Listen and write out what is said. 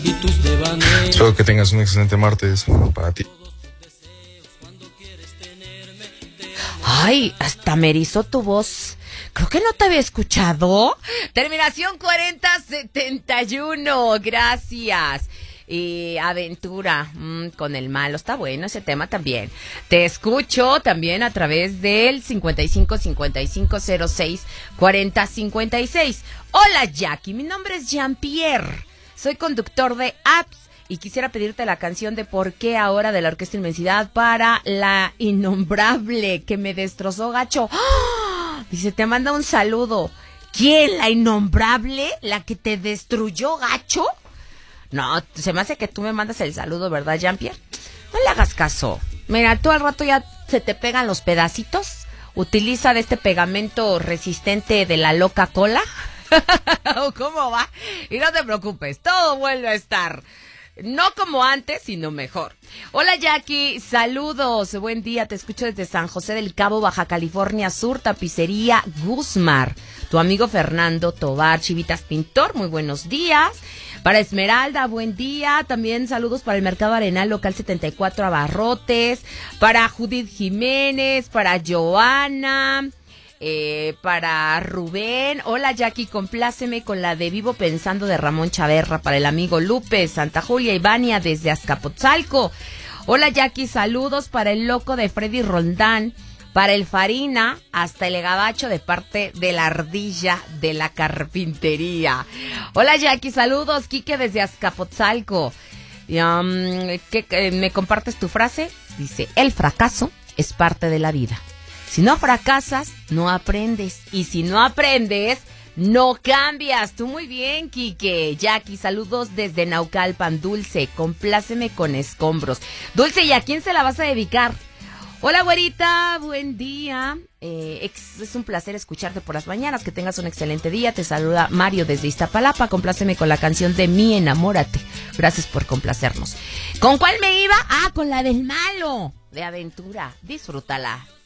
Espero que tengas un excelente martes para ti. Ay, hasta me erizó tu voz. Creo que no te había escuchado. Terminación 4071. Gracias. Y Aventura con el malo. Está bueno ese tema también. Te escucho también a través del 5555064056. Hola Jackie, mi nombre es Jean-Pierre. Soy conductor de apps y quisiera pedirte la canción de ¿Por qué ahora? De la Orquesta Inmensidad para La Innombrable que me destrozó gacho. ¡Oh! Dice, te manda un saludo. ¿Quién? ¿La Innombrable? ¿La que te destruyó gacho? No, se me hace que tú me mandas el saludo, ¿verdad, Jean-Pierre? No le hagas caso. Mira, tú al rato ya se te pegan los pedacitos. Utiliza de este pegamento resistente de la Loca Cola. ¿Cómo va? Y no te preocupes, todo vuelve a estar. No como antes, sino mejor. Hola Jackie, saludos, buen día, te escucho desde San José del Cabo, Baja California Sur, Tapicería Guzmar. Tu amigo Fernando Tobar, Chivitas Pintor, muy buenos días. Para Esmeralda, buen día. También saludos para el Mercado Arenal Local 74 Abarrotes. Para Judith Jiménez, para Joana, para Rubén. Hola Jackie, compláceme con la de Vivo Pensando de Ramón Chaverra. Para el amigo Lupe, Santa Julia y Vania desde Azcapotzalco. Hola Jackie, saludos para el loco de Freddy Roldán. Para el Farina, hasta el Gabacho de parte de la Ardilla de la Carpintería. Hola Jackie, saludos, Quique desde Azcapotzalco. ¿Me compartes tu frase? Dice, el fracaso es parte de la vida. Si no fracasas, no aprendes. Y si no aprendes, no cambias. Tú muy bien, Quique. Jackie, saludos desde Naucalpan. Dulce, compláceme con escombros. Dulce, ¿y a quién se la vas a dedicar? Hola, güerita, buen día. Es un placer escucharte por las mañanas. Que tengas un excelente día. Te saluda Mario desde Iztapalapa. Compláceme con la canción de Mi Enamórate. Gracias por complacernos. ¿Con cuál me iba? Ah, con la del malo, de Aventura. Disfrútala.